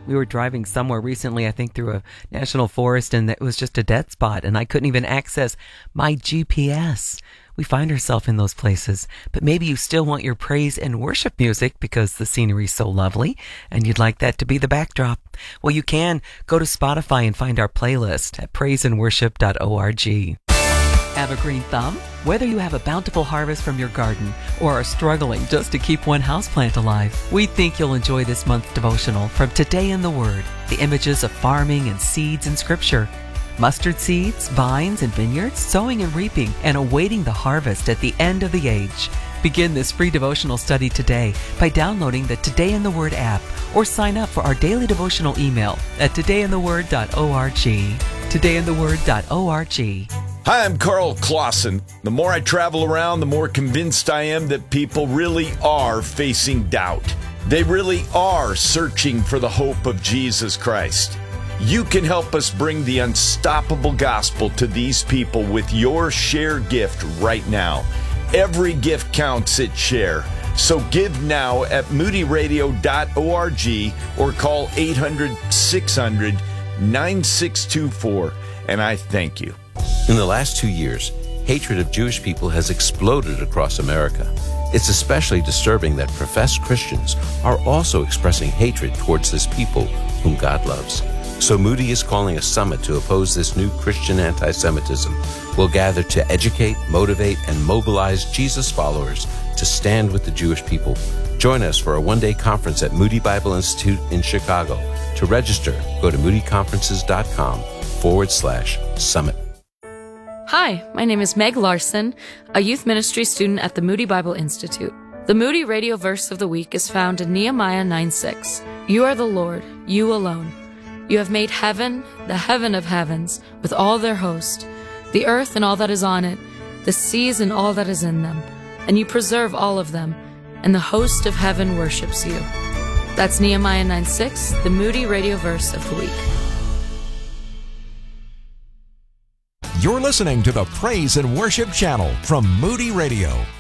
We were driving somewhere recently, I think through a national forest, and it was just a dead spot, and I couldn't even access my GPS. We find ourselves in those places, but maybe you still want your praise and worship music because the scenery is so lovely and you'd like that to be the backdrop. Well, you can go to Spotify and find our playlist at praiseandworship.org. Have a green thumb? Whether you have a bountiful harvest from your garden or are struggling just to keep one houseplant alive, we think you'll enjoy this month's devotional from Today in the Word, the images of farming and seeds in Scripture. Mustard seeds, vines, and vineyards, sowing and reaping, and awaiting the harvest at the end of the age. Begin this free devotional study today by downloading the Today in the Word app or sign up for our daily devotional email at todayintheword.org. todayintheword.org. Hi, I'm Carl Clausen. The more I travel around, the more convinced I am that people really are facing doubt. They really are searching for the hope of Jesus Christ. You can help us bring the unstoppable gospel to these people with your Share gift right now. Every gift counts at Share. So give now at moodyradio.org or call 800-600-9624. And I thank you. In the last 2 years, hatred of Jewish people has exploded across America. It's especially disturbing that professed Christians are also expressing hatred towards this people whom God loves. So Moody is calling a summit to oppose this new Christian anti-Semitism. We'll gather to educate, motivate, and mobilize Jesus followers to stand with the Jewish people. Join us for a one-day conference at Moody Bible Institute in Chicago. To register, go to moodyconferences.com/summit. Hi, my name is Meg Larson, a youth ministry student at the Moody Bible Institute. The Moody Radio Verse of the Week is found in Nehemiah 9:6. You are the Lord, you alone. You have made heaven, the heaven of heavens, with all their host, the earth and all that is on it, the seas and all that is in them, and you preserve all of them, and the host of heaven worships you. That's Nehemiah 9:6, the Moody Radio Verse of the Week. You're listening to the Praise and Worship Channel from Moody Radio.